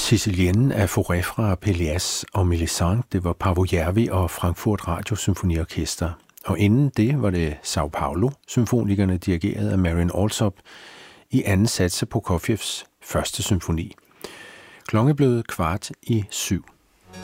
Sicilienne af Fauré fra Pelléas og Melisande, det var Paavo Järvi og Frankfurt Radiosymfoniorkester. Og inden det var det São Paulo, symfonikerne dirigeret af Marin Alsop i anden sats af Prokofievs første symfoni. Klokken blev 6:15.